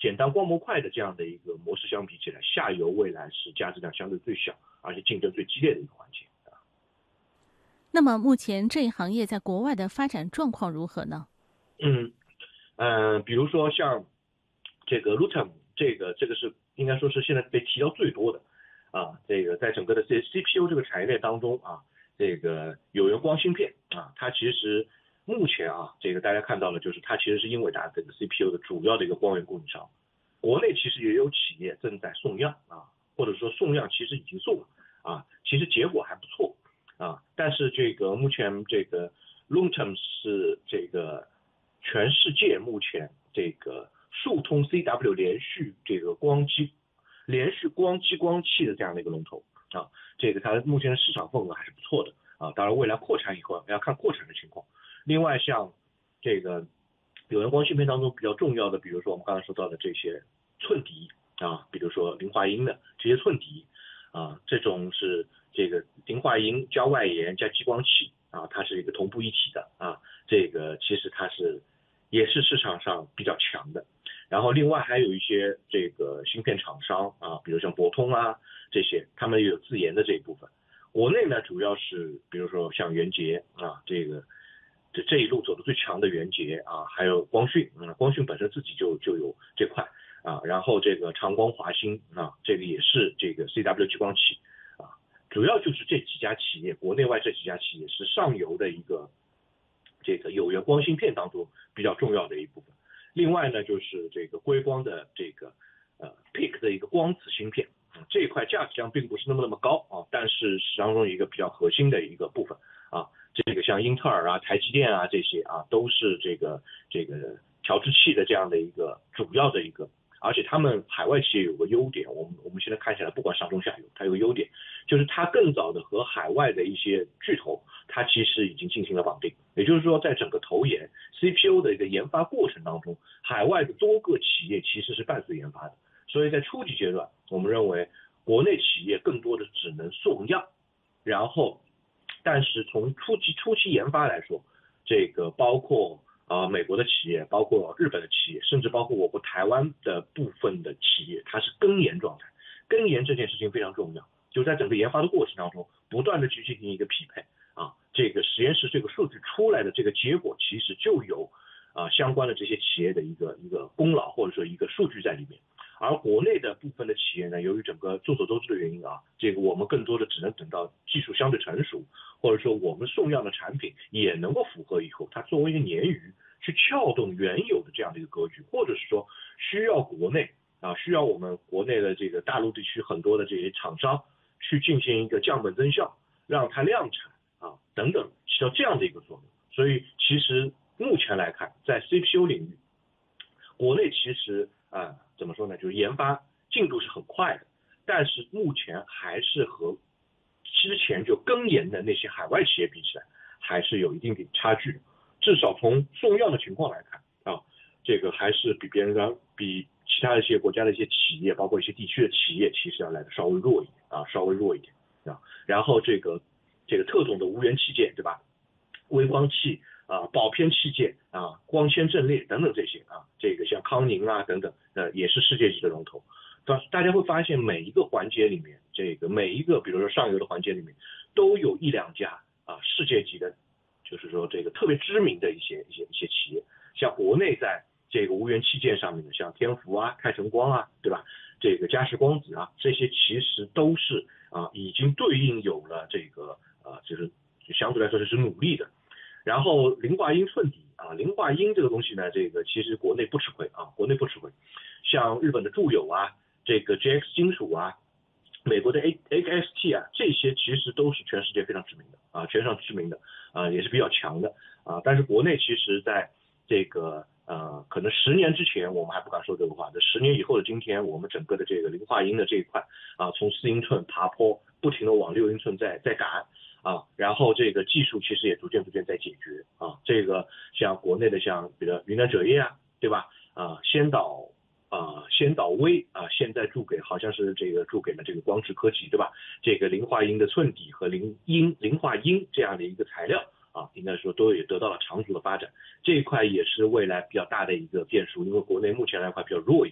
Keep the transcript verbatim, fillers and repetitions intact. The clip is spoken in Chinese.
简单光模块的这样的一个模式相比起来，下游未来是价值量相对最小，而且竞争最激烈的一个环节。 那么目前这一行业在国外的发展状况如何呢？ 嗯，呃，比如说像这个 Lutem， 这个这个是应该说是现在被提到最多的啊，这个在整个的这 C P U 这个产业链当中啊，这个有源光芯片啊，它其实目前啊，这个大家看到了，就是它其实是英伟达这个 C P U 的主要的一个光源供应商。国内其实也有企业正在送样啊，或者说送样其实已经送了啊，其实结果还不错啊，但是这个目前这个 Lutem 是这个全世界目前这个数通 C W 连续这个光激连续光激光器的这样的一个龙头啊，这个它目前的市场份额还是不错的啊，当然未来扩产以后要看扩产的情况。另外像这个有源光芯片当中比较重要的，比如说我们刚才说到的这些寸底啊，比如说磷化铟的这些寸底啊，这种是这个磷化铟加外延加激光器啊，它是一个同步一体的啊，这个其实它是也是市场上比较强的。然后另外还有一些这个芯片厂商啊，比如像博通啊这些，他们也有自研的这一部分。国内呢，主要是比如说像元捷啊，这个这这一路走的最强的元捷啊，还有光讯，嗯，光讯本身自己就就有这块啊，然后这个长光华星啊，这个也是这个 C W 激光器啊，主要就是这几家企业，国内外这几家企业是上游的一个这个有源光芯片当中比较重要的一部分。另外呢，就是这个硅光的这个呃 P I C 的一个光子芯片，嗯，这一块价值量并不是那么那么高啊，但是是当中一个比较核心的一个部分啊。这个像英特尔啊、台积电啊这些啊，都是这个这个调制器的这样的一个主要的一个，而且他们海外企业有个优点，我们我们现在看起来，不管上中下游，它有个优点，就是它更早的和海外的一些巨头，它其实已经进行了绑定。也就是说，在整个投研 C P U 的一个研发过程当中，海外的多个企业其实是伴随研发的。所以在初级阶段，我们认为国内企业更多的只能送样，然后，但是从初期初期研发来说，这个包括啊、呃、美国的企业，包括日本的企业，甚至包括我国台湾的部分的企业，它是跟研状态。跟研这件事情非常重要，就在整个研发的过程当中，不断的去进行一个匹配啊，这个实验室这个数据出来的这个结果，其实就有啊相关的这些企业的一个一个功劳或者说一个数据在里面。而国内的部分的企业呢，由于整个众所周知的原因啊，这个我们更多的只能等到技术相对成熟，或者说我们送样的产品也能够符合以后，它作为一个鲶鱼去撬动原有的这样的一个格局，或者是说需要国内啊，需要我们国内的这个大陆地区很多的这些厂商去进行一个降本增效，让它量产啊等等，起到这样的一个作用。所以其实目前来看，在 C P U 领域，国内其实啊怎么说呢，就是研发进度是很快的，但是目前还是和之前就跟研的那些海外企业比起来，还是有一定点差距的。至少从送样的情况来看啊，这个还是比别人的比其他的一些国家的一些企业，包括一些地区的企业，其实要来的稍微弱一点啊，稍微弱一点啊。然后这个这个特种的无源器件，对吧？微光器啊、保偏器件啊、光纤阵列等等这些啊，这个像康宁啊等等，呃，也是世界级的龙头。大大家会发现每一个环节里面，这个每一个比如说上游的环节里面，都有一两家啊世界级的，就是说这个特别知名的一些一些一些企业，像国内在这个无源器件上面的，像天福啊、开成光啊，对吧？这个嘉实光子啊，这些其实都是啊已经对应有了这个啊就是相对来说是努力的。然后磷化铟寸底啊，磷化铟这个东西呢，这个其实国内不吃亏啊，国内不吃亏。像日本的住友啊，这个 J X 金属啊，美国的 A X T 啊，这些其实都是全世界非常知名的啊，全上知名的啊，也是比较强的啊。但是国内其实在这个呃，可能十年之前我们还不敢说这个话，这十年以后的今天，我们整个的这个磷化铟的这一块啊，从四英寸爬坡，不停的往六英寸在在赶。啊，然后这个技术其实也逐渐逐渐在解决啊，这个像国内的像比如云南锗业啊，对吧？啊，先导啊，先导微啊，现在注给好像是这个注给了这个光智科技，对吧？这个磷化铟的寸底和磷铟磷化铟这样的一个材料啊，应该说都也得到了长足的发展，这一块也是未来比较大的一个变数，因为国内目前来看比较弱一点。